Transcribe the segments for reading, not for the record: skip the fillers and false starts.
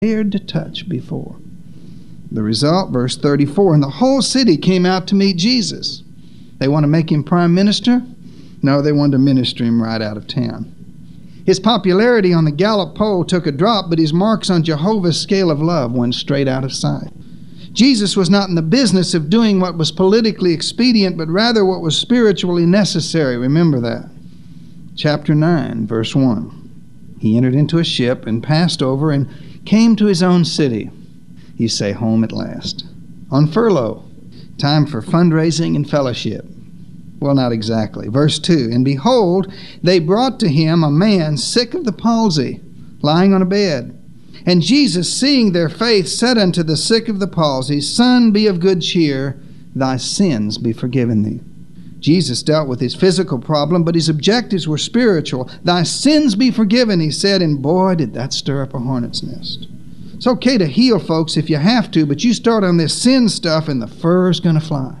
dared to touch before. The result, verse 34, and the whole city came out to meet Jesus. They want to make him prime minister? No, they wanted to minister him right out of town. His popularity on the Gallup poll took a drop, but his marks on Jehovah's scale of love went straight out of sight. Jesus was not in the business of doing what was politically expedient, but rather what was spiritually necessary. Remember that. Chapter 9, verse 1. He entered into a ship and passed over and came to his own city. You say, home at last. On furlough. Time for fundraising and fellowship. Well, not exactly. Verse 2, and behold, they brought to him a man sick of the palsy, lying on a bed. And Jesus, seeing their faith, said unto the sick of the palsy, Son, be of good cheer, thy sins be forgiven thee. Jesus dealt with his physical problem, but his objectives were spiritual. Thy sins be forgiven, he said, and boy, did that stir up a hornet's nest. It's okay to heal folks if you have to, but you start on this sin stuff and the fur's going to fly.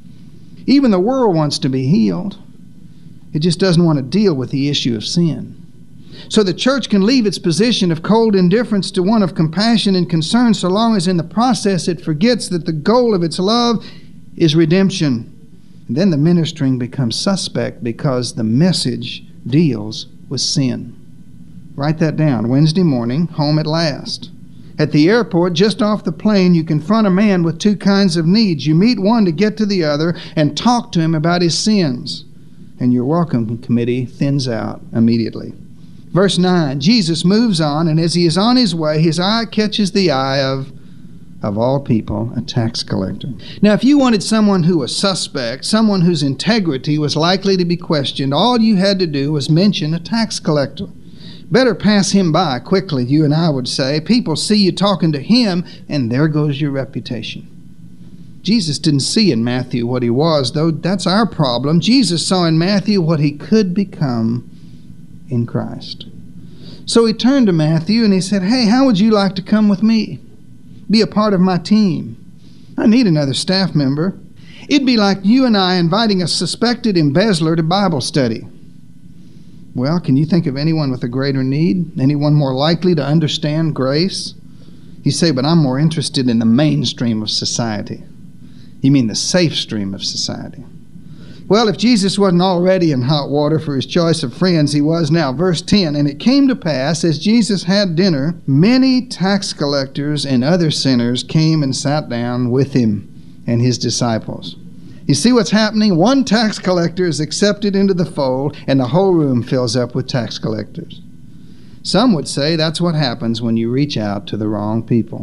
Even the world wants to be healed. It just doesn't want to deal with the issue of sin. So the church can leave its position of cold indifference to one of compassion and concern so long as in the process it forgets that the goal of its love is redemption. And then the ministering becomes suspect because the message deals with sin. Write that down. Wednesday morning, home at last. At the airport, just off the plane, you confront a man with two kinds of needs. You meet one to get to the other and talk to him about his sins. And your welcome committee thins out immediately. Verse 9, Jesus moves on, and as he is on his way, his eye catches the eye of all people, a tax collector. Now, if you wanted someone who was suspect, someone whose integrity was likely to be questioned, all you had to do was mention a tax collector. Better pass him by quickly, you and I would say. People see you talking to him, and there goes your reputation. Jesus didn't see in Matthew what he was, though that's our problem. Jesus saw in Matthew what he could become in Christ. So he turned to Matthew and he said, hey, how would you like to come with me? Be a part of my team. I need another staff member. It'd be like you and I inviting a suspected embezzler to Bible study. Well, can you think of anyone with a greater need? Anyone more likely to understand grace? You say, but I'm more interested in the mainstream of society. You mean the safe stream of society? Well, if Jesus wasn't already in hot water for his choice of friends, he was now. Verse 10, and it came to pass, as Jesus had dinner, many tax collectors and other sinners came and sat down with him and his disciples. You see what's happening? One tax collector is accepted into the fold, and the whole room fills up with tax collectors. Some would say that's what happens when you reach out to the wrong people.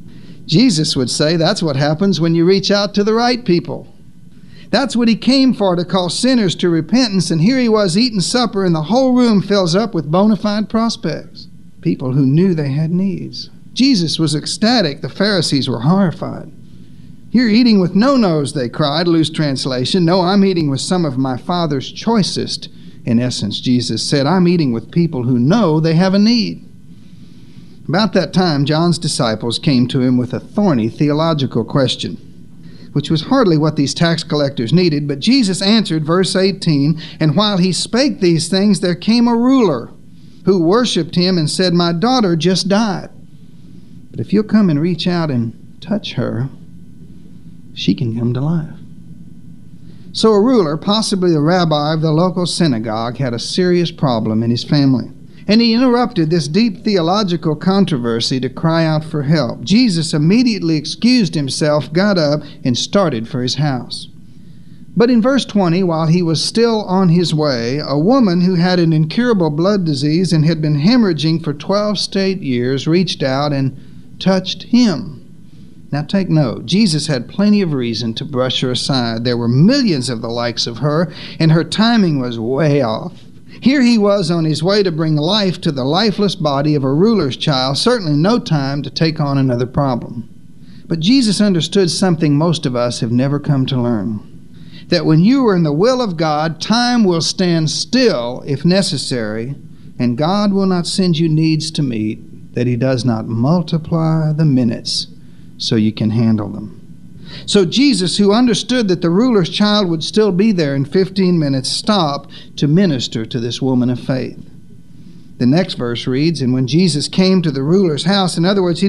Jesus would say that's what happens when you reach out to the right people. That's what he came for, to call sinners to repentance, and here he was eating supper, and the whole room fills up with bona fide prospects, people who knew they had needs. Jesus was ecstatic. The Pharisees were horrified. You're eating with no-nos, they cried, loose translation. No, I'm eating with some of my Father's choicest. In essence, Jesus said, I'm eating with people who know they have a need. About that time, John's disciples came to him with a thorny theological question, which was hardly what these tax collectors needed. But Jesus answered, verse 18, and while he spake these things, there came a ruler who worshipped him and said, my daughter just died. But if you'll come and reach out and touch her, she can come to life. So a ruler, possibly the rabbi of the local synagogue, had a serious problem in his family. And he interrupted this deep theological controversy to cry out for help. Jesus immediately excused himself, got up, and started for his house. But in verse 20, while he was still on his way, a woman who had an incurable blood disease and had been hemorrhaging for 12 straight years reached out and touched him. Now take note, Jesus had plenty of reason to brush her aside. There were millions of the likes of her, and her timing was way off. Here he was on his way to bring life to the lifeless body of a ruler's child, certainly no time to take on another problem. But Jesus understood something most of us have never come to learn, that when you are in the will of God, time will stand still if necessary, and God will not send you needs to meet, that he does not multiply the minutes so you can handle them. So Jesus, who understood that the ruler's child would still be there in 15 minutes, stopped to minister to this woman of faith. The next verse reads, and when Jesus came to the ruler's house, in other words, he